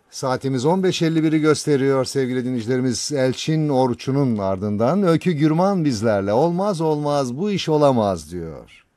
Saatimiz 15.51'i gösteriyor sevgili dinleyicilerimiz. Elçin Orçun'un ardından Öykü Gürman bizlerle. Olmaz olmaz bu iş olamaz diyor.